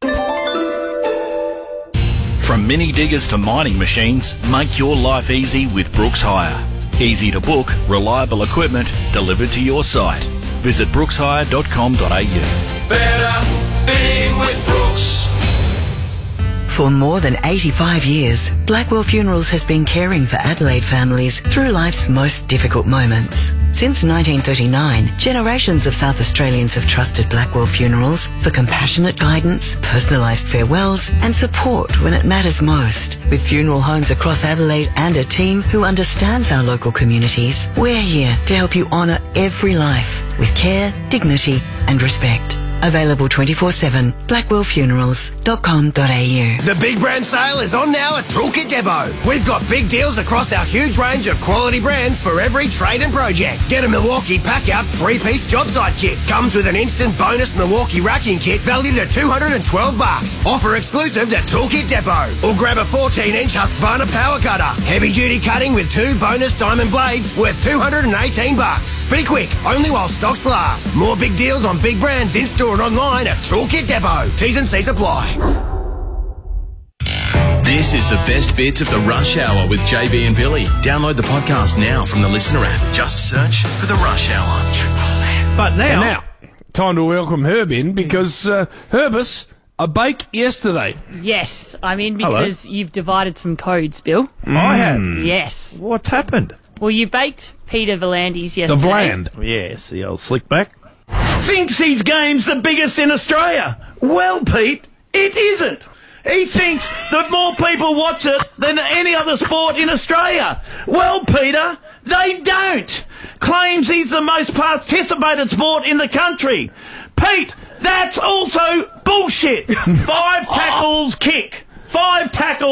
From mini diggers to mining machines, make your life easy with Brooks Hire. Easy to book, reliable equipment delivered to your site. Visit brooks hire dot com dot a u.
Better being with Brooks.
For more than eighty-five years, Blackwell Funerals has been caring for Adelaide families through life's most difficult moments. Since nineteen thirty-nine, generations of South Australians have trusted Blackwell Funerals for compassionate guidance, personalised farewells and support when it matters most. With funeral homes across Adelaide and a team who understands our local communities, we're here to help you honour every life with care, dignity and respect. Available twenty-four seven, blackwell funerals dot com dot a u.
The Big Brand Sale is on now at Toolkit Depot. We've got big deals across our huge range of quality brands for every trade and project. Get a Milwaukee Pack-Out three-piece job site kit. Comes with an instant bonus Milwaukee racking kit valued at two hundred twelve bucks. Offer exclusive to Toolkit Depot. Or grab a fourteen inch Husqvarna power cutter. Heavy-duty cutting with two bonus diamond blades worth two hundred eighteen bucks. Be quick, only while stocks last. More big deals on big brands in store and online at Toolkit Depot. T's and C's apply.
This is the best bits of the Rush Hour with J B and Billy. Download the podcast now from the Listener app. Just search for the Rush Hour.
But now, now time to welcome Herb in because uh, Herbus, a bake yesterday.
Yes, I'm in because
Hello.
you've divided some codes, Bill.
Mm. I have.
Yes.
What's happened?
Well, you baked Peter Volandis yesterday.
The Vland. Yes, the old slickback. Thinks his game's the biggest in Australia. Well, Pete, it isn't. He thinks that more people watch it than any other sport in Australia. Well, Peter, they don't. Claims he's the most participated sport in the country. Pete, that's also bullshit. Five tackles kick. Five tackles.